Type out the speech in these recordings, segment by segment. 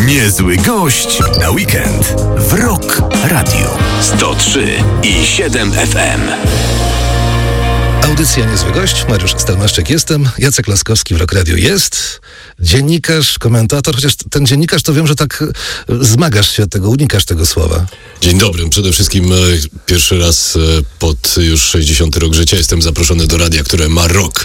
Niezły gość na weekend w Rock Radio 103,7 FM. Audycja Niezły Gość, Mariusz Stelmaszczyk jestem, Jacek Laskowski w Rock Radio jest, dziennikarz, komentator, chociaż ten dziennikarz to wiem, że tak zmagasz się tego, unikasz tego słowa. Dzień dobry, przede wszystkim pierwszy raz pod już 60 rok życia jestem zaproszony do radia, które ma rock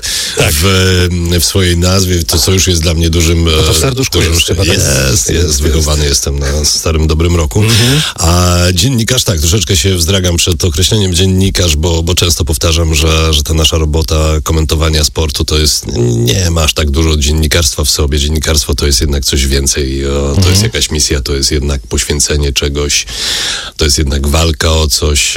w swojej nazwie, to co już jest dla mnie dużym... No to w serduszku jest, wychowany jestem na starym, dobrym roku. A dziennikarz, tak, troszeczkę się wzdragam przed określeniem dziennikarz, bo często powtarzam, że ta nasza robota komentowania sportu to jest, nie masz tak dużo dziennikarstwa w sobie. Dziennikarstwo to jest jednak coś więcej. To jest jakaś misja, to jest jednak poświęcenie czegoś, to jest jednak walka o coś.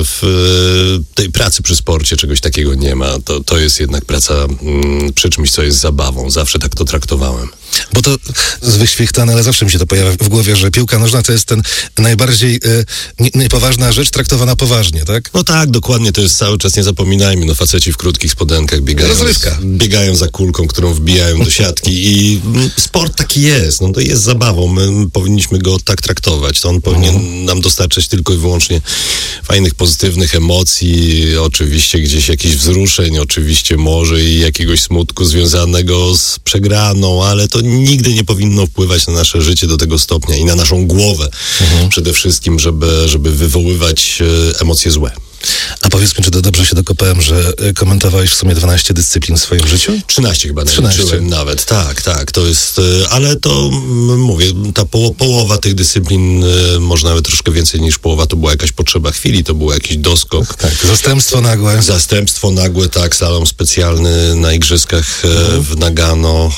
W tej pracy przy sporcie czegoś takiego nie ma. To jest jednak praca przy czymś, co jest zabawą. Zawsze tak to traktowałem. Bo to wyświechtane, ale zawsze mi się to pojawia w głowie, że piłka nożna to jest ten najbardziej niepoważna rzecz traktowana poważnie, tak? No tak, dokładnie, to jest cały czas, nie zapominajmy, faceci w krótkich spodenkach biegają za kulką, którą wbijają do siatki i sport taki jest, no to jest zabawą, my powinniśmy go tak traktować, to on powinien nam dostarczać tylko i wyłącznie fajnych, pozytywnych emocji, oczywiście gdzieś jakichś wzruszeń, oczywiście może i jakiegoś smutku związanego z przegraną, ale to nigdy nie powinno wpływać na nasze życie do tego stopnia i na naszą głowę przede wszystkim, żeby wywoływać emocje złe. A powiedz mi, czy to dobrze się dokopałem, że komentowałeś w sumie 12 dyscyplin w swoim życiu? 13 chyba naliczyłem nawet, tak, to jest, ale to mówię, ta połowa tych dyscyplin, może nawet troszkę więcej niż połowa, to była jakaś potrzeba chwili, to był jakiś doskok. Tak, zastępstwo nagłe, tak, salon specjalny na igrzyskach w Nagano.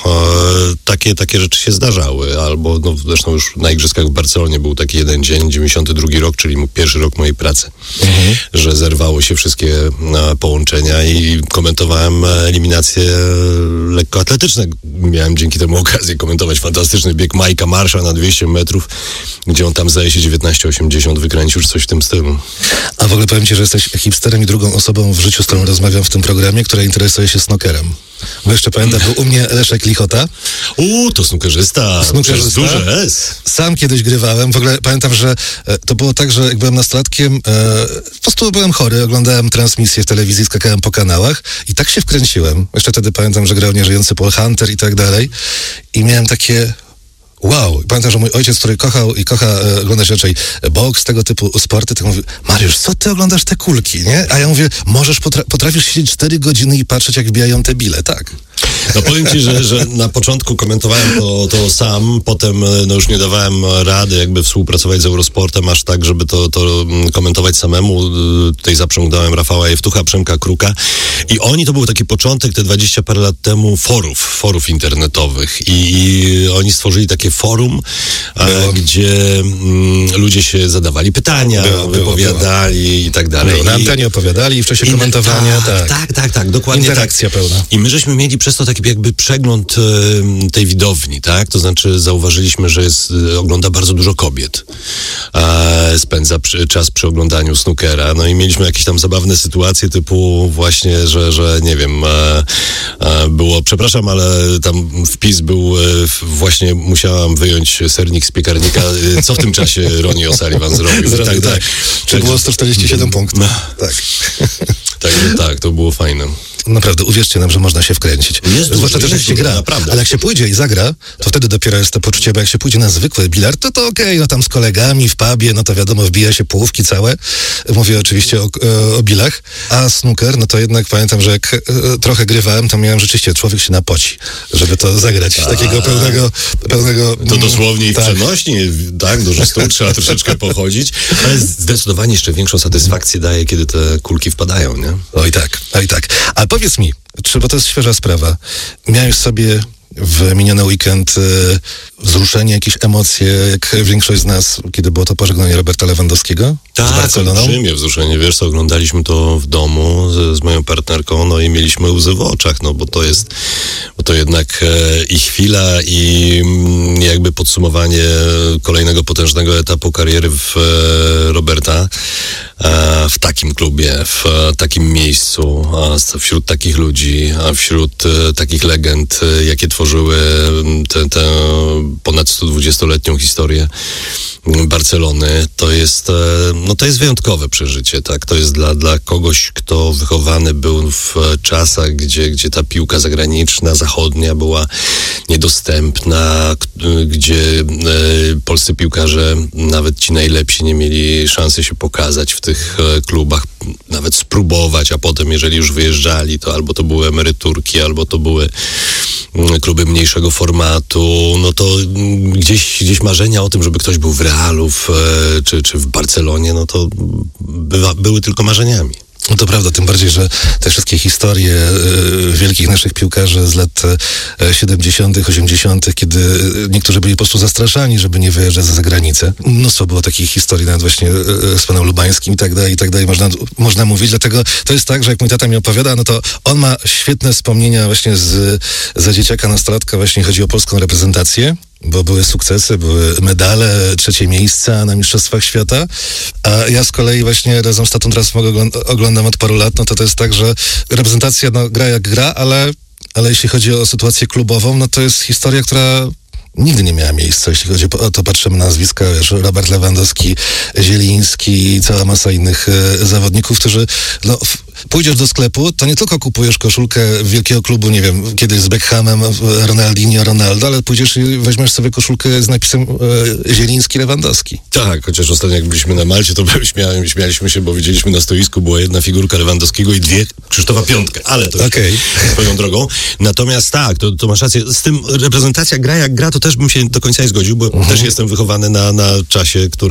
Takie rzeczy się zdarzały, albo no, zresztą już na igrzyskach w Barcelonie był taki jeden dzień, 92 rok, czyli pierwszy rok mojej pracy, że zerwało się wszystkie połączenia i komentowałem eliminacje lekkoatletyczne. Miałem dzięki temu okazję komentować fantastyczny bieg Majka Marsza na 200 metrów, gdzie on tam zdaje się 19,80 wykręcił, czy coś w tym stylu. A w ogóle powiem ci, że jesteś hipsterem i drugą osobą w życiu, z którą rozmawiam w tym programie, która interesuje się snookerem. Bo jeszcze pamiętam, był u mnie Leszek Lichota. To snookerzysta. Duże S. Sam kiedyś grywałem. W ogóle pamiętam, że to było tak, że jak byłem nastolatkiem, po prostu byłem chory, oglądałem transmisję w telewizji, skakałem po kanałach i tak się wkręciłem. Jeszcze wtedy pamiętam, że grał nieżyjący Paul Hunter i tak dalej. I miałem takie... Wow. Pamiętam, że mój ojciec, który kochał i kocha oglądać raczej boks, tego typu sporty, tak mówił: Mariusz, co ty oglądasz te kulki, nie? A ja mówię, potrafisz siedzieć 4 godziny i patrzeć, jak wbijają te bile, tak. No powiem ci, że na początku komentowałem to sam, potem no już nie dawałem rady jakby współpracować z Eurosportem aż tak, żeby to komentować samemu. Tutaj zaprzągnąłem Rafała Jewtucha, Przemka Kruka i to był taki początek, te 20 parę lat temu, forów internetowych i oni stworzyli takie forum, gdzie ludzie się zadawali pytania, wypowiadali i tak dalej. Na antenie opowiadali w czasie komentowania. Tak, dokładnie. Interakcja pełna. I my żeśmy mieli przez to taki jakby przegląd tej widowni, tak? To znaczy zauważyliśmy, że ogląda bardzo dużo kobiet. Spędza czas przy oglądaniu snookera. No i mieliśmy jakieś tam zabawne sytuacje typu właśnie, że nie wiem, było, przepraszam, ale tam wpis był, właśnie musiałam wyjąć sernik z piekarnika. Co w tym czasie Ronnie O'Sullivan zrobił? Tak. Czy było 147 punktów? Tak, to było fajne. Naprawdę, uwierzcie nam, że można się wkręcić. Zwłaszcza też jak się gra. Naprawdę. Ale jak się pójdzie i zagra, to wtedy dopiero jest to poczucie, bo jak się pójdzie na zwykły bilard, to okej, no tam z kolegami w pubie, no to wiadomo, wbija się połówki całe. Mówię oczywiście o bilach. A snooker, no to jednak pamiętam, że jak trochę grywałem, to miałem rzeczywiście, człowiek się napoci, żeby to zagrać. Takiego pełnego... To dosłownie i w przenośni, tak, dużo stóp, trzeba troszeczkę pochodzić, ale zdecydowanie jeszcze większą satysfakcję daje, kiedy te kulki wpadają, nie? Oj tak. A powiedz mi, bo to jest świeża sprawa, miałeś sobie w miniony weekend wzruszenie, jakieś emocje, jak większość z nas, kiedy było to pożegnanie Roberta Lewandowskiego z Barceloną? Tak, olbrzymie wzruszenie, wiesz co, oglądaliśmy to w domu z moją partnerką, no i mieliśmy łzy w oczach, no bo to jednak i chwila, i jakby podsumowanie kolejnego potężnego etapu kariery Roberta w takim klubie, w takim miejscu, wśród takich ludzi, wśród takich legend, jakie tworzyły te ponad ponad 120-letnią historię Barcelony. To jest wyjątkowe przeżycie, tak? To jest dla kogoś, kto wychowany był w czasach, gdzie ta piłka zagraniczna, zachodnia była niedostępna, gdzie polscy piłkarze, nawet ci najlepsi, nie mieli szansy się pokazać w tych klubach, nawet spróbować, a potem, jeżeli już wyjeżdżali, to albo to były emeryturki, albo to były kluby mniejszego formatu, no to gdzieś marzenia o tym, żeby ktoś był w Realu czy w Barcelonie, no to były tylko marzeniami. No to prawda, tym bardziej, że te wszystkie historie wielkich naszych piłkarzy z lat 70., 80., kiedy niektórzy byli po prostu zastraszani, żeby nie wyjeżdżać za granicę. Mnóstwo było takich historii, nawet właśnie z panem Lubańskim i tak dalej, można mówić. Dlatego to jest tak, że jak mój tata mi opowiada, no to on ma świetne wspomnienia właśnie za dzieciaka, nastolatka, właśnie chodzi o polską reprezentację. Bo były sukcesy, były medale, 3. miejsca na Mistrzostwach Świata, a ja z kolei właśnie razem z tatą teraz oglądam od paru lat, no to jest tak, że reprezentacja gra jak gra, ale jeśli chodzi o sytuację klubową, no to jest historia, która nigdy nie miała miejsca, jeśli chodzi o to, patrzymy na nazwiska, wiesz, Robert Lewandowski, Zieliński i cała masa innych zawodników, którzy, pójdziesz do sklepu, to nie tylko kupujesz koszulkę wielkiego klubu, nie wiem, kiedyś z Beckhamem, Ronaldinho, Ronaldo, ale pójdziesz i weźmiesz sobie koszulkę z napisem Zieliński, Lewandowski. Tak, chociaż ostatnio jak byliśmy na Malcie, to śmialiśmy się, bo widzieliśmy na stoisku, była jedna figurka Lewandowskiego i 2 Krzysztofa Piątka, ale to swoją drogą. Natomiast tak, to masz rację, z tym reprezentacja gra jak gra, to też bym się do końca nie zgodził, bo też jestem wychowany na czasie, który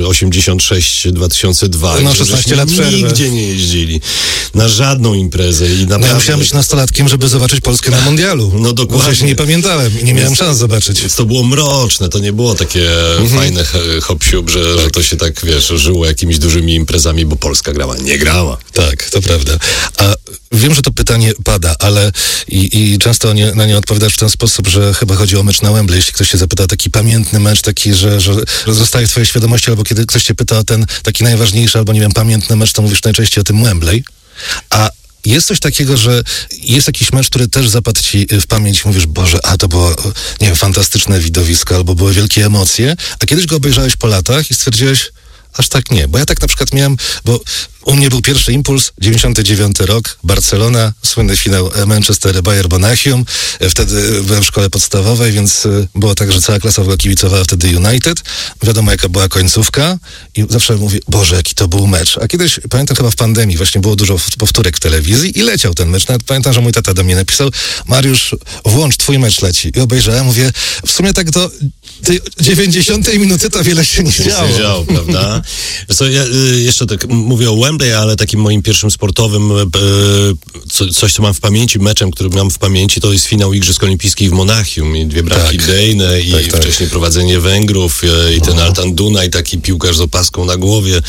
86-2002. No 16 lat przerwy. Nigdzie nie jeździli na żadną imprezę. I ja musiałem być nastolatkiem, żeby zobaczyć Polskę na mundialu. No dokładnie. Wcześniej nie pamiętałem i nie miałem szans zobaczyć. To było mroczne, to nie było takie fajne hop-siup, że to się tak, wiesz, żyło jakimiś dużymi imprezami, bo Polska grała. Nie grała. Tak, to prawda. A wiem, że to pytanie pada, ale i często na nie odpowiadasz w ten sposób, że chyba chodzi o mecz na Wembley. Jeśli ktoś się zapyta, taki pamiętny mecz, taki, że zostaje w twojej świadomości, albo kiedy ktoś cię pyta o ten taki najważniejszy, albo nie wiem, pamiętny mecz, to mówisz najczęściej o tym Wembley. A jest coś takiego, że jest jakiś mecz, który też zapadł ci w pamięć i mówisz, Boże, a to było, nie wiem, fantastyczne widowisko, albo były wielkie emocje, a kiedyś go obejrzałeś po latach i stwierdziłeś, aż tak nie. Bo ja tak na przykład miałem, bo u mnie był pierwszy impuls, 99 rok, Barcelona, słynny finał Manchester-Bayern Monachium. Wtedy byłem w szkole podstawowej, więc było tak, że cała klasa kibicowała wtedy United. Wiadomo, jaka była końcówka i zawsze mówię, Boże, jaki to był mecz. A kiedyś, pamiętam, chyba w pandemii właśnie było dużo powtórek w telewizji i leciał ten mecz. Nawet pamiętam, że mój tata do mnie napisał, Mariusz, włącz, twój mecz leci. I obejrzałem, mówię, w sumie tak do tej 90 minuty to wiele się nie działo. Nie działo, prawda? Ja jeszcze tak mówię o Wembley, ale takim moim pierwszym sportowym coś, co mam w pamięci, meczem, który mam w pamięci, to jest finał Igrzysk Olimpijskich w Monachium i 2 bramki Dejne i wcześniej prowadzenie Węgrów i ten Altan Dunaj, taki piłkarz z opaską na głowie,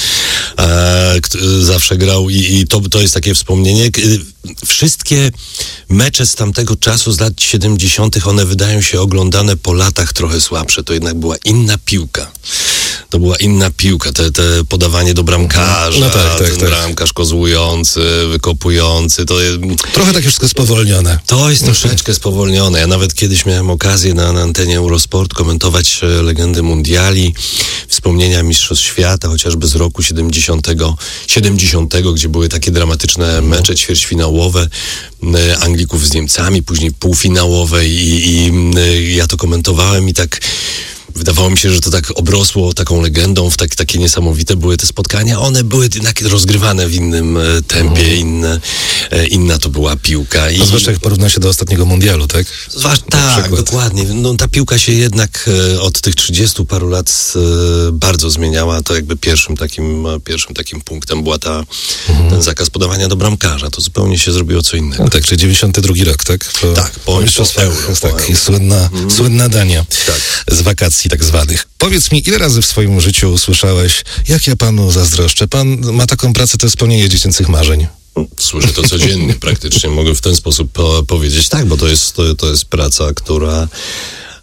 zawsze grał i to jest takie wspomnienie. Wszystkie mecze z tamtego czasu, z lat 70., one wydają się oglądane po latach trochę słabsze. To jednak była inna piłka. To była inna piłka, te podawanie do bramkarza, bramkarz kozłujący, wykopujący, to jest... Trochę takie wszystko spowolnione. To jest troszeczkę spowolnione. Ja nawet kiedyś miałem okazję na antenie Eurosport komentować legendy mundiali, wspomnienia Mistrzostw Świata, chociażby z roku 70, gdzie były takie dramatyczne mecze ćwierćfinałowe Anglików z Niemcami, później półfinałowe i ja to komentowałem i tak... Wydawało mi się, że to tak obrosło taką legendą, takie niesamowite były te spotkania. One były jednak rozgrywane w innym tempie, inna to była piłka. A zwłaszcza jak porówna się do ostatniego mundialu, tak? Tak, dokładnie. No, ta piłka się jednak od tych 30 paru lat bardzo zmieniała. To jakby pierwszym takim punktem była ten zakaz podawania do bramkarza. To zupełnie się zrobiło co innego. No tak, czyli 92 rok, tak? Po Euro. Tak, słynna Dania z wakacji tak zwanych. Powiedz mi, ile razy w swoim życiu usłyszałeś, jak ja panu zazdroszczę? Pan ma taką pracę, to jest spełnienie dziecięcych marzeń. Słyszę to codziennie praktycznie. Mogę w ten sposób powiedzieć. Tak, bo to jest praca, która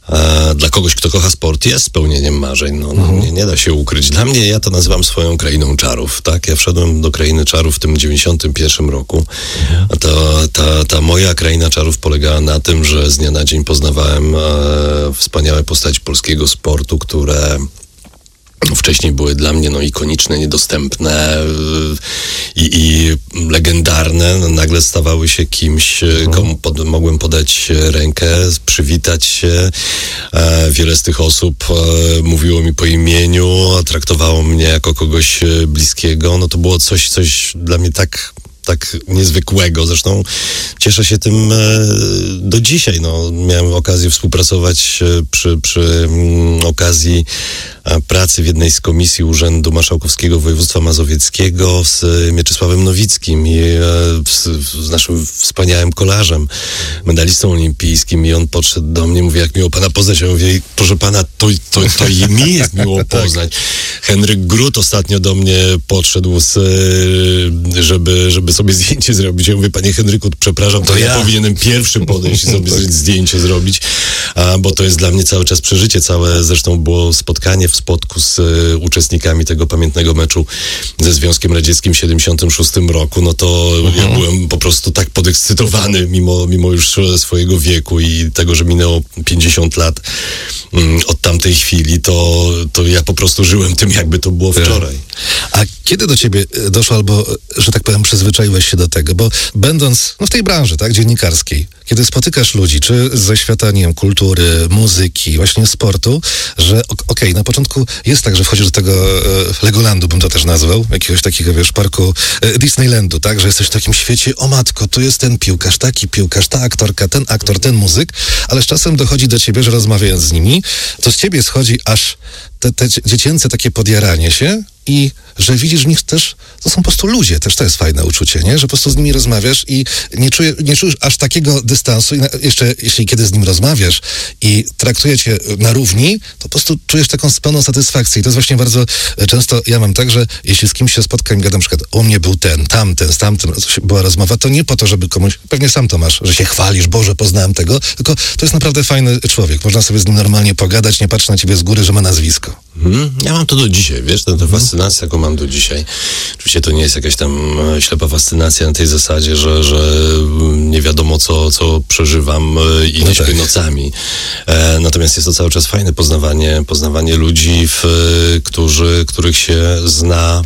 dla kogoś, kto kocha sport, jest spełnieniem marzeń. Nie da się ukryć. Dla mnie, ja to nazywam swoją krainą czarów, tak? Ja wszedłem do krainy czarów w tym 91 roku. A ta moja kraina czarów polegała na tym, że z dnia na dzień poznawałem wspaniałe postaci polskiego sportu, które wcześniej były dla mnie ikoniczne, niedostępne i legendarne. Nagle stawały się kimś, komu mogłem podać rękę, przywitać się. Wiele z tych osób mówiło mi po imieniu, traktowało mnie jako kogoś bliskiego. To było coś dla mnie tak niezwykłego. Zresztą cieszę się tym do dzisiaj. Miałem okazję współpracować przy okazji pracy w jednej z komisji Urzędu Marszałkowskiego Województwa Mazowieckiego z Mieczysławem Nowickim i z naszym wspaniałym kolarzem, medalistą olimpijskim, i on podszedł do mnie, mówi, jak miło pana poznać. Ja mówię, proszę pana, to i mi jest miło poznać. Henryk Grut ostatnio do mnie podszedł, żeby sobie zdjęcie zrobić. Ja mówię, panie Henryku, przepraszam, to ja powinienem pierwszy podejść i sobie zdjęcie zrobić, bo to jest dla mnie cały czas przeżycie. Całe zresztą było spotkanie w Spodku z uczestnikami tego pamiętnego meczu ze Związkiem Radzieckim w 76 roku. To ja byłem po prostu tak podekscytowany mimo już swojego wieku i tego, że minęło 50 lat od tamtej chwili, to ja po prostu żyłem tym, jakby to było wczoraj. A kiedy do ciebie doszło, albo, że tak powiem, przyzwyczaiłeś się do tego? Bo będąc w tej branży, tak, dziennikarskiej, kiedy spotykasz ludzi, czy ze świata, nie wiem, kultury, muzyki, właśnie sportu, że okej, na początku jest tak, że wchodzisz do tego Legolandu, bym to też nazwał, jakiegoś takiego, parku Disneylandu, tak, że jesteś w takim świecie, o matko, tu jest ten piłkarz, taki piłkarz, ta aktorka, ten aktor, ten muzyk, ale z czasem dochodzi do ciebie, że rozmawiając z nimi, to z ciebie schodzi aż te dziecięce takie podjaranie się i że widzisz w nich też, to są po prostu ludzie, też to jest fajne uczucie, nie? Że po prostu z nimi rozmawiasz i nie czujesz aż takiego dystansu i jeszcze jeśli kiedy z nim rozmawiasz i traktuje cię na równi, to po prostu czujesz taką pełną satysfakcję i to jest właśnie bardzo często, ja mam tak, że jeśli z kimś się spotkam i gadam, na przykład u mnie był ten, tamten, z tamtym była rozmowa, to nie po to, żeby komuś, pewnie sam to masz, że się chwalisz, Boże, poznałem tego, tylko to jest naprawdę fajny człowiek, można sobie z nim normalnie pogadać, nie patrzy na ciebie z góry, że ma nazwisko. Ja mam to do dzisiaj, wiesz, tę fascynację, jaką mam do dzisiaj. Oczywiście to nie jest jakaś tam ślepa fascynacja na tej zasadzie, że nie wiadomo, co przeżywam i nie śpię nocami. Natomiast jest to cały czas fajne poznawanie ludzi, których się zna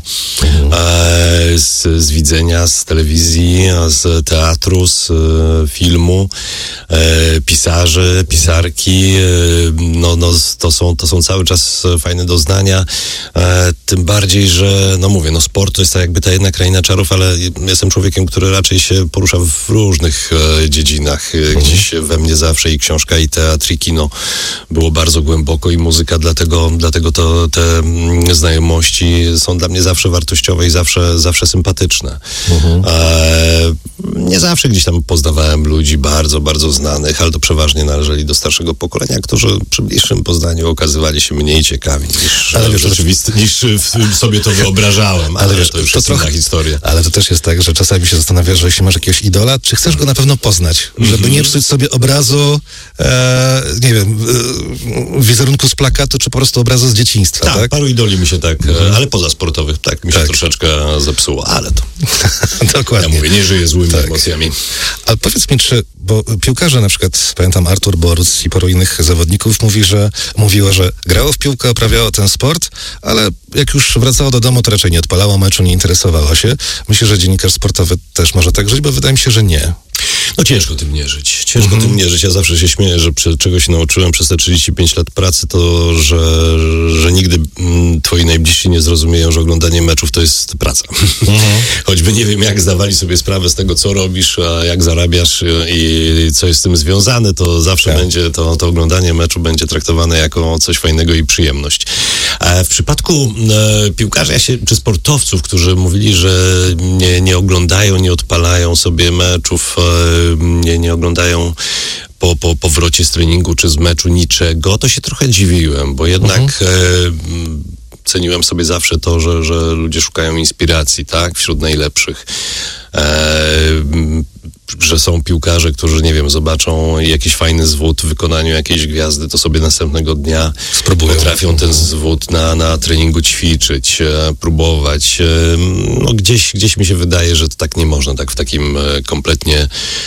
z widzenia, z telewizji, z teatru, z filmu, pisarzy, pisarki. To są cały czas fajne doznania, tym bardziej, że mówię, sport to jest tak jakby ta jedna kraina czarów, ale jestem człowiekiem, który raczej się porusza w różnych dziedzinach. Gdzieś we mnie zawsze i książka, i teatr, i kino było bardzo głęboko i muzyka, dlatego te znajomości są dla mnie zawsze wartościowe i zawsze sympatyczne. Nie zawsze gdzieś tam poznawałem ludzi bardzo, bardzo znanych, ale to przeważnie należeli do starszego pokolenia, którzy przy bliższym poznaniu okazywali się mniej ciekawi niż sobie to wyobrażałem, ale to już jest inna historia. Ale to też jest tak, że czasami się zastanawiasz, że jeśli masz jakiegoś idola, czy chcesz go na pewno poznać, żeby nie psuć sobie obrazu, nie wiem, wizerunku z plakatu, czy po prostu obrazu z dzieciństwa, tak? Paru idoli mi się ale pozasportowych, mi się troszeczkę zepsuło, ale to... Dokładnie. Ja mówię, nie żyję złymi emocjami. Ale powiedz mi, bo piłkarze, na przykład, pamiętam Artur Boruc i paru innych zawodników mówiło, że grało w piłkę, uprawiało ten sport, ale jak już wracało do domu, to raczej nie odpalało meczu, nie interesowało się. Myślę, że dziennikarz sportowy też może tak żyć, bo wydaje mi się, że nie. Ciężko tym nie żyć. Tym nie żyć. Ja zawsze się śmieję, że czego się nauczyłem przez te 35 lat pracy, to, że nigdy twoi najbliżsi nie zrozumieją, że oglądanie meczów to jest praca. Choćby nie wiem, jak zdawali sobie sprawę z tego, co robisz, a jak zarabiasz i co jest z tym związane, to zawsze będzie to oglądanie meczu będzie traktowane jako coś fajnego i przyjemność. A w przypadku piłkarzy czy sportowców, którzy mówili, że nie oglądają, nie odpalają sobie meczów, nie oglądają po powrocie z treningu czy z meczu niczego, to się trochę dziwiłem, bo jednak ceniłem sobie zawsze to, że ludzie szukają inspiracji, tak, wśród najlepszych. że są piłkarze, którzy, nie wiem, zobaczą jakiś fajny zwód w wykonaniu jakiejś gwiazdy, to sobie następnego dnia spróbują. Potrafią ten zwód na treningu ćwiczyć, próbować. No gdzieś mi się wydaje, że to tak nie można, tak w takim kompletnie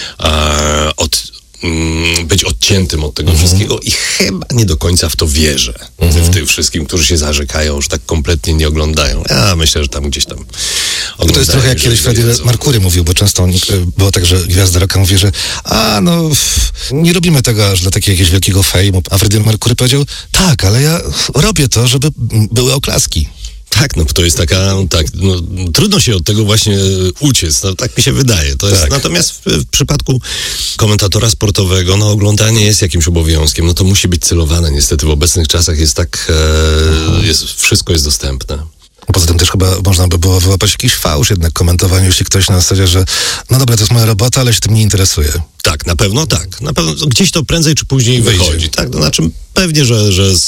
być odciętym od tego wszystkiego i chyba nie do końca w to wierzę. W tym wszystkim, którzy się zarzekają, że tak kompletnie nie oglądają. Ja myślę, że tam gdzieś tam to jest trochę jak kiedyś Freddie Mercury mówił, bo często było tak, że gwiazda rocka mówi, że nie robimy tego aż dla takiego jakiegoś wielkiego fejmu. A Freddie Mercury powiedział, tak, ale ja robię to, żeby były oklaski. Tak, no to jest trudno się od tego właśnie uciec, no tak mi się wydaje. To jest, natomiast w przypadku komentatora sportowego, oglądanie jest jakimś obowiązkiem, to musi być celowane. Niestety w obecnych czasach jest tak, wszystko jest dostępne. Poza tym też chyba można by było wyłapać jakiś fałsz jednak komentowaniu, jeśli ktoś na zasadzie, że no dobra, to jest moja robota, ale się tym nie interesuje. Tak, na pewno tak. Na pewno gdzieś to prędzej czy później wychodzi. Tak, to znaczy pewnie, że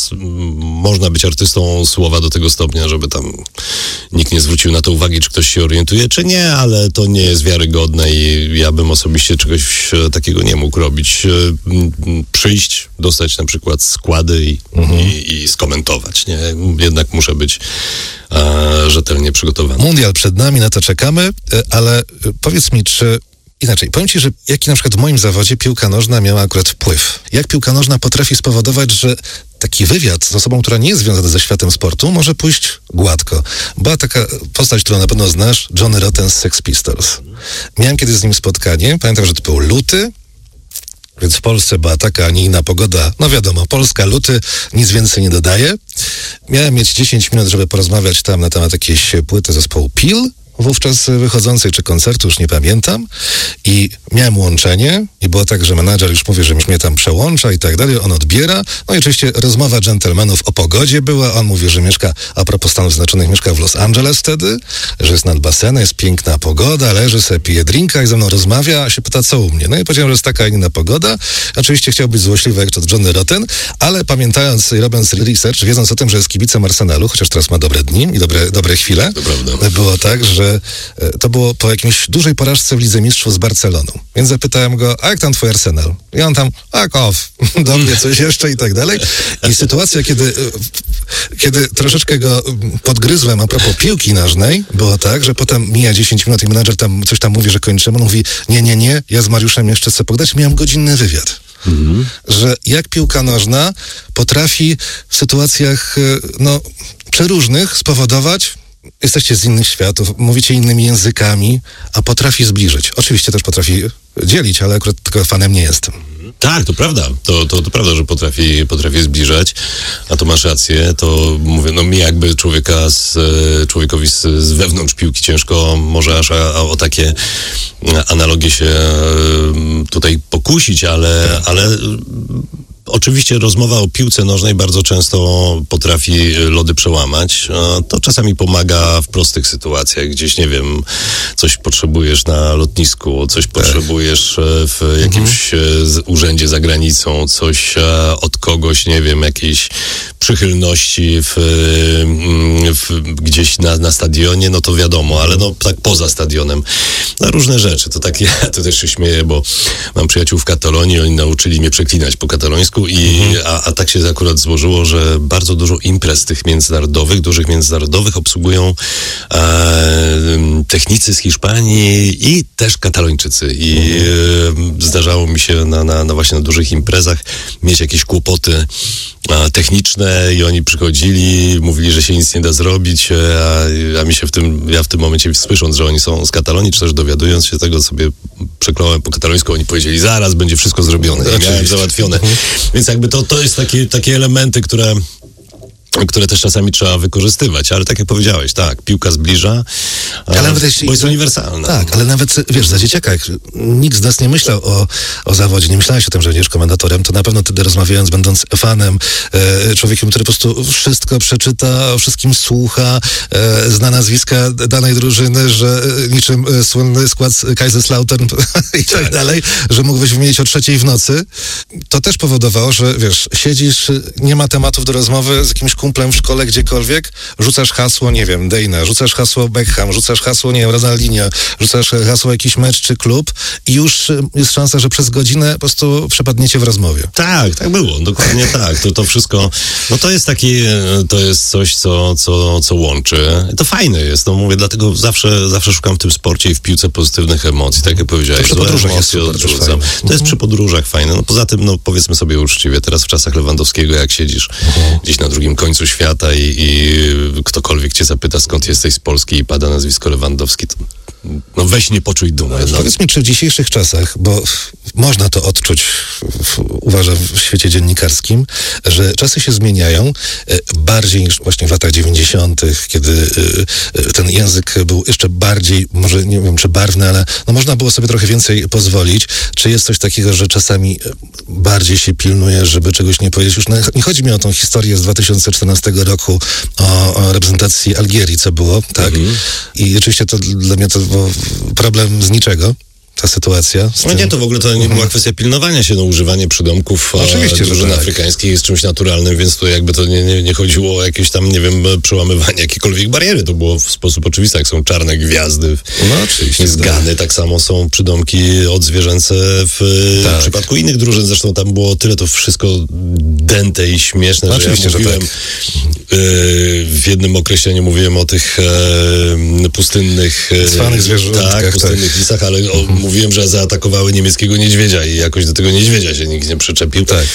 można być artystą słowa do tego stopnia, żeby tam nikt nie zwrócił na to uwagi, czy ktoś się orientuje, czy nie, ale to nie jest wiarygodne i ja bym osobiście czegoś takiego nie mógł robić. Przyjść, dostać na przykład składy i skomentować. Nie? Jednak muszę być rzetelnie przygotowany. Mundial przed nami, na to czekamy, ale powiedz mi, czy inaczej, powiem ci, że jaki na przykład w moim zawodzie piłka nożna miała akurat wpływ. Jak piłka nożna potrafi spowodować, że taki wywiad z osobą, która nie jest związana ze światem sportu, może pójść gładko. Była taka postać, którą na pewno znasz, Johnny Rotten z Sex Pistols. Miałem kiedyś z nim spotkanie, pamiętam, że to był luty, więc w Polsce była taka, a nie inna pogoda. No wiadomo, Polska, luty, nic więcej nie dodaje. Miałem mieć 10 minut, żeby porozmawiać tam na temat jakiejś płyty zespołu Peel, wówczas wychodzącej, czy koncertu, już nie pamiętam. I miałem łączenie i było tak, że menadżer już mówi, że mnie tam przełącza i tak dalej. On odbiera. No i oczywiście rozmowa dżentelmenów o pogodzie była. On mówi, że mieszka, a propos Stanów Zjednoczonych, mieszka w Los Angeles wtedy, że jest nad basenem, jest piękna pogoda, leży sobie, pije drinka i ze mną rozmawia, a się pyta, co u mnie. No i powiedziałem, że jest taka inna pogoda. Oczywiście chciał być złośliwy jak to Johnny Rotten, ale pamiętając i robiąc research, wiedząc o tym, że jest kibicem Arsenalu, chociaż teraz ma dobre dni i dobre chwile, było tak, że to było po jakiejś dużej porażce w Lidze Mistrzów z Barceloną. Więc zapytałem go, a jak tam twój Arsenal? I on tam, do mnie coś jeszcze i tak dalej. I sytuacja, kiedy troszeczkę go podgryzłem a propos piłki nożnej, było tak, że potem mija 10 minut i menadżer tam coś tam mówi, że kończymy. On mówi, nie, ja z Mariuszem jeszcze chcę pogadać. Miałem godzinny wywiad. Że jak piłka nożna potrafi w sytuacjach przeróżnych spowodować, jesteście z innych światów, mówicie innymi językami, a potrafi zbliżyć. Oczywiście też potrafi dzielić, ale akurat tylko fanem nie jestem. Tak, to prawda. To prawda, że potrafi zbliżać, a to masz rację. To mówię, mi jakby człowiekowi z wewnątrz piłki ciężko może aż o takie analogie się tutaj pokusić, ale oczywiście rozmowa o piłce nożnej bardzo często potrafi lody przełamać. To czasami pomaga w prostych sytuacjach. Gdzieś, nie wiem, coś potrzebujesz na lotnisku, coś potrzebujesz w jakimś urzędzie za granicą, coś od kogoś, nie wiem, jakiejś przychylności gdzieś na stadionie, no to wiadomo, ale tak poza stadionem. Różne rzeczy. To tak, ja to też się śmieję, bo mam przyjaciół w Katalonii, oni nauczyli mnie przeklinać po katalońsku a tak się akurat złożyło, że bardzo dużo imprez tych dużych międzynarodowych obsługują technicy z Hiszpanii i też Katalończycy. I zdarzało mi się właśnie na dużych imprezach mieć jakieś kłopoty techniczne i oni przychodzili, mówili, że się nic nie da zrobić, a mi się ja w tym momencie, słysząc, że oni są z Katalonii, czy też dowiadując się tego, sobie przekląłem po katalońsku, oni powiedzieli, zaraz będzie wszystko zrobione. I miałem załatwione. Więc jakby to jest takie elementy, które też czasami trzeba wykorzystywać, ale tak jak powiedziałeś, tak, piłka zbliża, bo jest uniwersalna. Tak, ale nawet, wiesz, za dzieciaka, jak nikt z nas nie myślał o zawodzie, nie myślałeś o tym, że będziesz komentatorem, to na pewno wtedy rozmawiając, będąc fanem, człowiekiem, który po prostu wszystko przeczyta, o wszystkim słucha, zna nazwiska danej drużyny, że niczym słynny skład Kaiserslautern i tak dalej, że mógłbyś wymienić o 3:00 w nocy, to też powodowało, że wiesz, siedzisz, nie ma tematów do rozmowy z jakimś kumplem w szkole, gdziekolwiek, rzucasz hasło, nie wiem, Dejna, rzucasz hasło Beckham, rzucasz hasło, nie wiem, Ronaldinho, rzucasz hasło jakiś mecz czy klub i już jest szansa, że przez godzinę po prostu przepadniecie w rozmowie. Tak było, dokładnie tak. To wszystko, no to jest to jest coś, co łączy. To fajne jest, no mówię, dlatego zawsze szukam w tym sporcie i w piłce pozytywnych emocji, tak jak powiedziałeś. To przy podróżach jest super odrzucam. To jest przy podróżach fajne. No poza tym, no powiedzmy sobie uczciwie, teraz w czasach Lewandowskiego, jak siedzisz gdzieś na drugim końcu świata i ktokolwiek cię zapyta, skąd jesteś z Polski i pada nazwisko Lewandowski, to no weź nie poczuj dumy. No. Powiedz mi, czy w dzisiejszych czasach, bo można to odczuć, uważam, w świecie dziennikarskim, że czasy się zmieniają bardziej niż właśnie w latach 90., kiedy ten język był jeszcze bardziej, może nie wiem, czy barwny, ale no można było sobie trochę więcej pozwolić. Czy jest coś takiego, że czasami bardziej się pilnuje, żeby czegoś nie powiedzieć? Już nie chodzi mi o tą historię z 2014 roku o reprezentacji Algierii, co było, tak? I oczywiście to dla mnie to był problem z niczego. Ta sytuacja. No nie, to w ogóle to nie była kwestia pilnowania się, no używanie przydomków drużyn afrykańskich jest czymś naturalnym, więc to jakby to nie chodziło o jakieś tam, nie wiem, przełamywanie jakiejkolwiek bariery, to było w sposób oczywisty, jak są czarne gwiazdy z Gany, tak samo są przydomki odzwierzęce w przypadku innych drużyn, zresztą tam było tyle to wszystko dęte i śmieszne, no, że ja mówiłem w jednym określeniu mówiłem o tych pustynnych cwanych zwierzątkach, tak, pustynnych lisach, ale mówiłem, że zaatakowały niemieckiego niedźwiedzia i jakoś do tego niedźwiedzia się nikt nie przyczepił. Tak.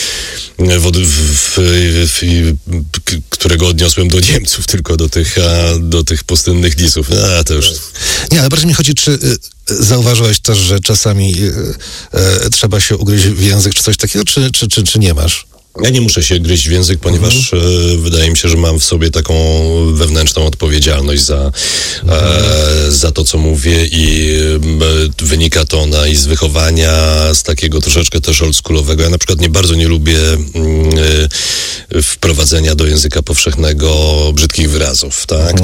Którego odniosłem do Niemców, tylko do tych pustynnych lisów. To już... Nie, ale bardziej mi chodzi, czy zauważyłeś też, że czasami trzeba się ugryźć w język, czy coś takiego, czy nie masz? Ja nie muszę się gryźć w język, ponieważ wydaje mi się, że mam w sobie taką wewnętrzną odpowiedzialność za to, co mówię i wynika to i z wychowania, z takiego troszeczkę też oldschoolowego. Ja na przykład bardzo nie lubię wprowadzenia do języka powszechnego brzydkich wyrazów, tak?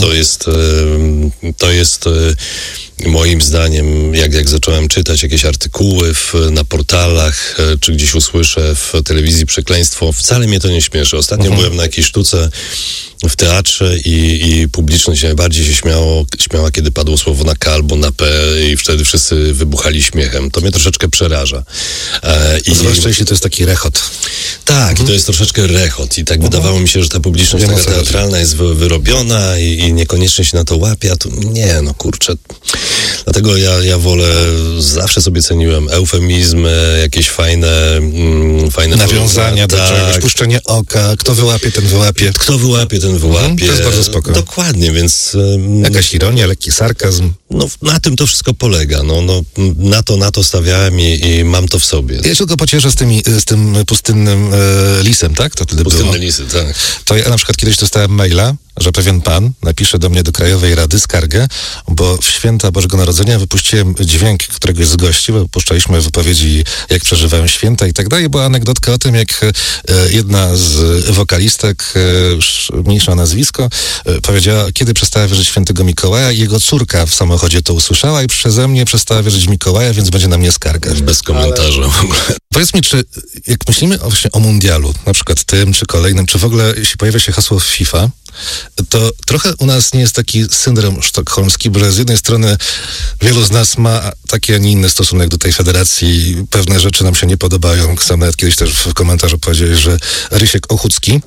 To jest moim zdaniem, jak zacząłem czytać jakieś artykuły na portalach, czy gdzieś usłyszę w telewizji przekleństwo, wcale mnie to nie śmieszy. Ostatnio byłem na jakiejś sztuce w teatrze i publiczność najbardziej się śmiała, kiedy padło słowo na K albo na P i wtedy wszyscy wybuchali śmiechem. To mnie troszeczkę przeraża. Zwłaszcza jeśli to jest taki rechot. Tak, i to jest troszeczkę rechot. I tak wydawało mi się, że ta publiczność taka teatralna jest wyrobiona i niekoniecznie się na to łapie, a tu nie, no kurczę. Dlatego ja wolę, zawsze sobie ceniłem eufemizmy, jakieś fajne nawiązania do czegoś, puszczenie oka, kto wyłapie, ten wyłapie. Kto wyłapie, ten wyłapie. To jest bardzo spoko. Dokładnie, więc... Jakaś ironia, lekki sarkazm. No, na tym to wszystko polega. Na to stawiałem i mam to w sobie. Ja tylko pocieszę z tym pustynnym lisem, tak? To wtedy Pustynne lisy, tak. To ja na przykład kiedyś dostałem maila, że pewien pan napisze do mnie do Krajowej Rady skargę, bo w święta Bożego Narodzenia wypuściłem dźwięk któregoś z gości, bo puszczaliśmy wypowiedzi, jak przeżywają święta i tak dalej. Była anegdotka o tym, jak jedna z wokalistek, mniejsze nazwisko, powiedziała, kiedy przestała wierzyć świętego Mikołaja i jego córka w samochodzie to usłyszała i przeze mnie przestała wierzyć w Mikołaja, więc będzie na mnie skarga. Bez komentarza w ogóle. Powiedz mi, czy jak myślimy właśnie o mundialu, na przykład tym czy kolejnym, czy w ogóle jeśli pojawia się hasło FIFA, to trochę u nas nie jest taki syndrom sztokholmski, bo z jednej strony wielu z nas ma taki, a nie inny stosunek do tej federacji. Pewne rzeczy nam się nie podobają. Sam nawet kiedyś też w komentarzu powiedziałeś, że Rysiek Ochucki.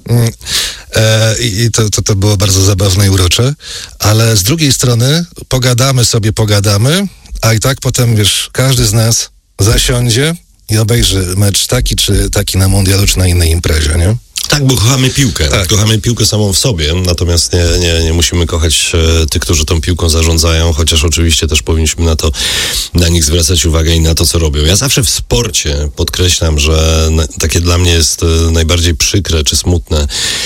I to było bardzo zabawne i urocze. Ale z drugiej strony pogadamy, a i tak potem, wiesz, każdy z nas zasiądzie i obejrzy mecz taki czy taki na mundialu, czy na innej imprezie, nie? Tak, bo kochamy piłkę. Tak. Kochamy piłkę samą w sobie, natomiast nie musimy kochać tych, którzy tą piłką zarządzają, chociaż oczywiście też powinniśmy na nich zwracać uwagę i na to, co robią. Ja zawsze w sporcie podkreślam, że takie dla mnie jest najbardziej przykre czy smutne,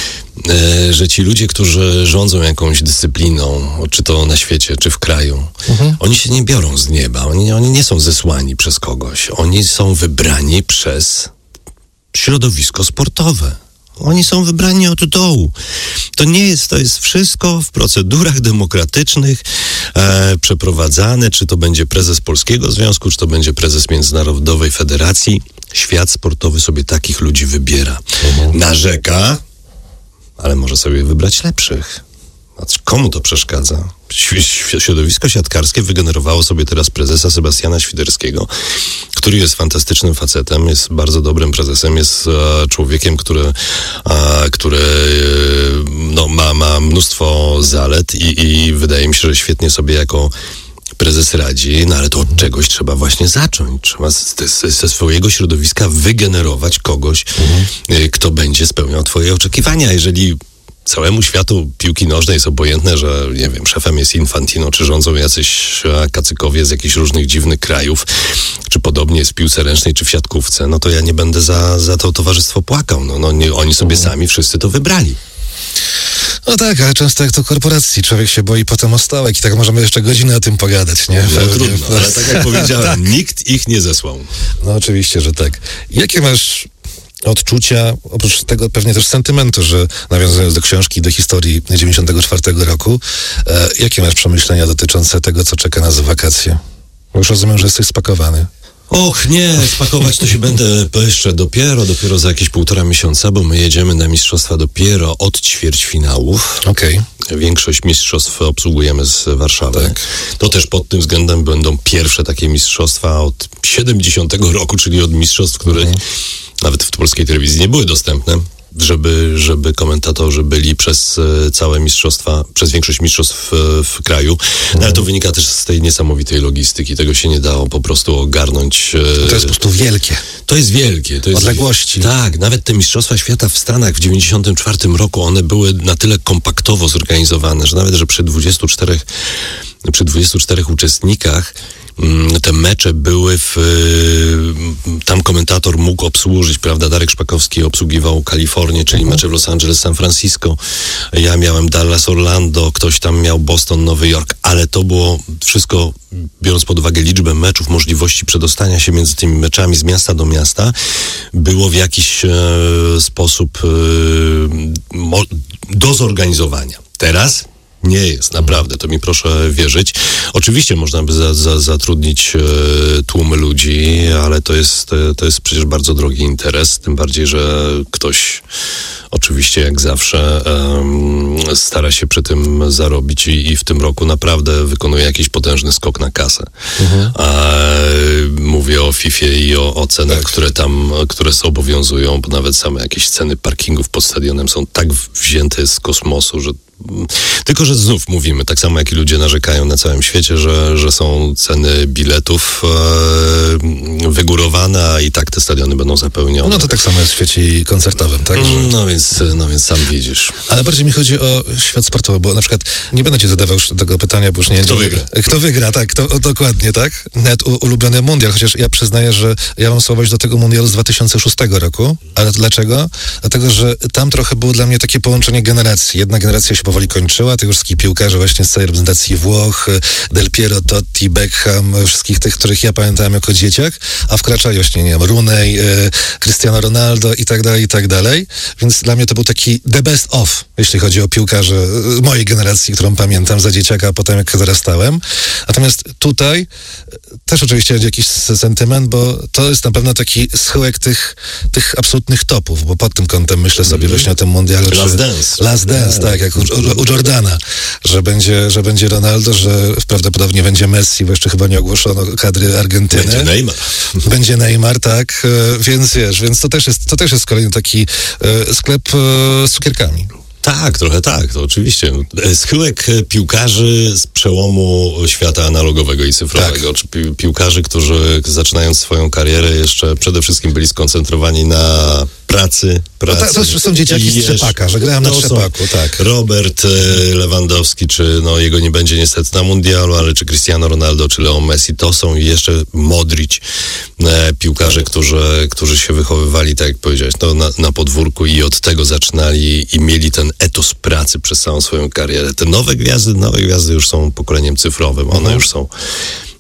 że ci ludzie, którzy rządzą jakąś dyscypliną, czy to na świecie, czy w kraju, oni się nie biorą z nieba, oni nie są zesłani przez kogoś, oni są wybrani przez środowisko sportowe. Oni są wybrani od dołu. To jest wszystko w procedurach demokratycznych przeprowadzane, czy to będzie prezes Polskiego Związku, czy to będzie prezes Międzynarodowej Federacji. Świat sportowy sobie takich ludzi wybiera. Narzeka, ale może sobie wybrać lepszych. A komu to przeszkadza? Środowisko siatkarskie wygenerowało sobie teraz prezesa Sebastiana Świderskiego, który jest fantastycznym facetem, jest bardzo dobrym prezesem, jest człowiekiem, który ma mnóstwo zalet i wydaje mi się, że świetnie sobie jako prezes radzi, no ale to od czegoś trzeba właśnie zacząć. Trzeba ze swojego środowiska wygenerować kogoś, kto będzie spełniał twoje oczekiwania. Jeżeli całemu światu piłki nożnej jest obojętne, że, nie wiem, szefem jest Infantino, czy rządzą jacyś kacykowie z jakichś różnych dziwnych krajów, czy podobnie jest w piłce ręcznej, czy w siatkówce, no to ja nie będę za to towarzystwo płakał. Oni sobie sami wszyscy to wybrali. No tak, ale często jak to korporacji, człowiek się boi potem o stołek i tak możemy jeszcze godzinę o tym pogadać, nie? No trudno, ale tak jak powiedziałem, tak. Nikt ich nie zesłał. No oczywiście, że tak. Jakie masz odczucia, oprócz tego pewnie też sentymentu, że nawiązując do książki, do historii 94 roku, jakie masz przemyślenia dotyczące tego, co czeka nas w wakacje? Bo już rozumiem, że jesteś spakowany. Och nie, spakować to się będę jeszcze dopiero za jakieś 1,5 miesiąca, bo my jedziemy na mistrzostwa dopiero od ćwierćfinałów. Okej. Większość mistrzostw obsługujemy z Warszawy. Tak. To też pod tym względem będą pierwsze takie mistrzostwa od 70 roku, czyli od mistrzostw, które nawet w polskiej telewizji nie były dostępne, żeby komentatorzy byli przez całe mistrzostwa, przez większość mistrzostw w kraju. No, ale to wynika też z tej niesamowitej logistyki. Tego się nie dało po prostu ogarnąć. To jest po prostu wielkie. To jest wielkie. To jest odległości. Tak, nawet te mistrzostwa świata w Stanach w 94 roku, one były na tyle kompaktowo zorganizowane, że przy 24 uczestnikach te mecze były tam komentator mógł obsłużyć, prawda? Darek Szpakowski obsługiwał Kalifornię, czyli mecze w Los Angeles, San Francisco. Ja miałem Dallas, Orlando, ktoś tam miał Boston, Nowy Jork, ale to było wszystko, biorąc pod uwagę liczbę meczów, możliwości przedostania się między tymi meczami z miasta do miasta, było w jakiś sposób do zorganizowania. Teraz nie jest, naprawdę, to mi proszę wierzyć. Oczywiście można by zatrudnić tłumy ludzi, ale to jest przecież bardzo drogi interes, tym bardziej, że ktoś oczywiście jak zawsze stara się przy tym zarobić i w tym roku naprawdę wykonuje jakiś potężny skok na kasę. Mówię o FIFA i o cenach, które obowiązują, bo nawet same jakieś ceny parkingów pod stadionem są tak wzięte z kosmosu, że tylko, że znów mówimy, tak samo jak i ludzie narzekają na całym świecie, że są ceny biletów wygórowane, a i tak te stadiony będą zapełnione. No to tak samo jest w świecie koncertowym, tak? No więc sam widzisz. Ale bardziej mi chodzi o świat sportowy, bo na przykład nie będę ci zadawał już tego pytania, bo już nie... Kto wygra? Kto wygra, tak, dokładnie, tak? Nawet ulubiony mundial, chociaż ja przyznaję, że ja mam słabość do tego mundialu z 2006 roku, ale dlaczego? Dlatego, że tam trochę było dla mnie takie połączenie generacji. Jedna generacja się powoli kończyła, tych wszystkich piłkarzy właśnie z całej reprezentacji Włoch, Del Piero, Totti, Beckham, wszystkich tych, których ja pamiętałem jako dzieciak, a wkraczali właśnie, nie wiem, Rooney, Cristiano Ronaldo i tak dalej. Więc dla mnie to był taki the best of, jeśli chodzi o piłkarzy mojej generacji, którą pamiętam za dzieciaka, a potem jak zarastałem. Natomiast tutaj też oczywiście będzie jakiś sentyment, bo to jest na pewno taki schyłek tych absolutnych topów, bo pod tym kątem myślę sobie właśnie o tym mundialu. Last Dance, tak, jak u Jordana, że będzie Ronaldo, że prawdopodobnie będzie Messi, bo jeszcze chyba nie ogłoszono kadry Argentyny. Będzie Neymar. Będzie Neymar, tak, więc to też jest kolejny taki sklep z cukierkami. Tak, trochę tak, to oczywiście. Schyłek piłkarzy z przełomu świata analogowego i cyfrowego. Tak. Czy piłkarzy, którzy zaczynając swoją karierę jeszcze przede wszystkim byli skoncentrowani na pracy. No to są dzieciaki z trzepaka, że grają na trzepaku, tak. Robert Lewandowski, czy jego nie będzie niestety na mundialu, ale czy Cristiano Ronaldo, czy Leo Messi, to są jeszcze Modric, piłkarze, którzy się wychowywali, tak jak powiedziałeś, na podwórku i od tego zaczynali i mieli ten etos pracy przez całą swoją karierę. Te nowe gwiazdy już są pokoleniem cyfrowym, one już są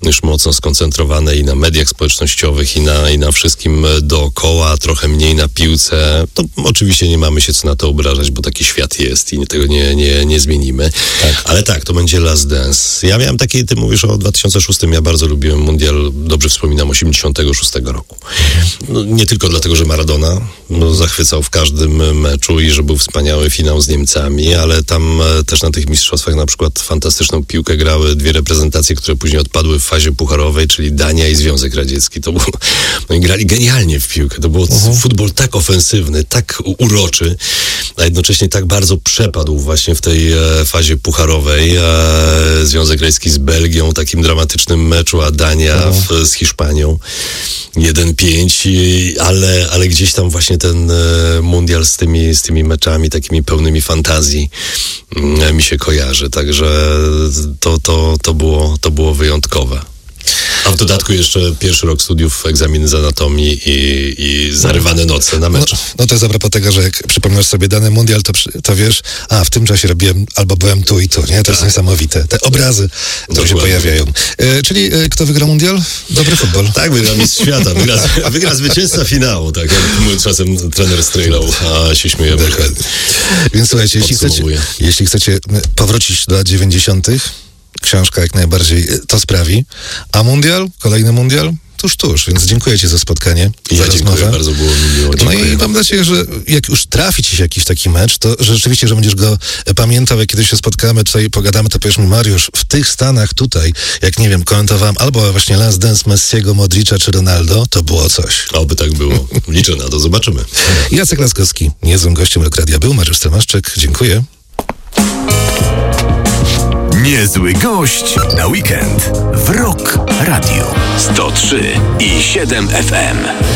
już mocno skoncentrowane i na mediach społecznościowych, i na wszystkim dookoła, trochę mniej na piłce. To oczywiście nie mamy się co na to obrażać, bo taki świat jest i tego nie zmienimy. Tak. Ale tak, to będzie Last Dance. Ja miałem taki, ty mówisz o 2006, ja bardzo lubiłem mundial, dobrze wspominam, 86 roku. No, nie tylko dlatego, że Maradona zachwycał w każdym meczu i że był wspaniały finał z Niemcami, ale tam też na tych mistrzostwach na przykład fantastyczną piłkę grały dwie reprezentacje, które później odpadły w fazie pucharowej, czyli Dania i Związek Radziecki. To było, no i grali genialnie w piłkę. To był futbol tak ofensywny, tak uroczy, a jednocześnie tak bardzo przepadł właśnie w tej fazie pucharowej. Związek Radziecki z Belgią, takim dramatycznym meczu, a Dania z Hiszpanią 1-5, ale gdzieś tam właśnie ten mundial z tymi meczami takimi pełnymi fantazji mi się kojarzy. Także to było wyjątkowe. A w dodatku jeszcze pierwszy rok studiów, egzaminy z anatomii i zarywane noce na mecz. No to jest a propos tego, że jak przypomnisz sobie dany mundial, to wiesz, w tym czasie robiłem albo byłem tu i tu, nie? To jest niesamowite. Te obrazy, które się pojawiają. Czyli kto wygra mundial? Dobry futbol. Tak, wygra mistrz świata. Wygra zwycięzca finału, tak jak czasem trener strzelał, a się śmiejemy. Więc słuchajcie, jeśli chcecie powrócić do lat 90., książka jak najbardziej to sprawi. A mundial? Kolejny mundial? Tuż, więc dziękuję ci za spotkanie, za rozmowę. Bardzo było mi miło. No i mam nadzieję, że jak już trafi ci się jakiś taki mecz, to że rzeczywiście, że będziesz go pamiętał, jak kiedyś się spotkamy, tutaj pogadamy, to powiesz mi, Mariusz, w tych Stanach tutaj, jak nie wiem, komentowałem albo właśnie Last Dance Messiego, Modricza czy Ronaldo, to było coś. Oby tak było. Liczę na to, zobaczymy. Jacek Laskowski, niezłym gościem Rock Radia był, Mariusz Stremaszczyk, dziękuję. Niezły gość na weekend w Rock Radio 103,7 FM.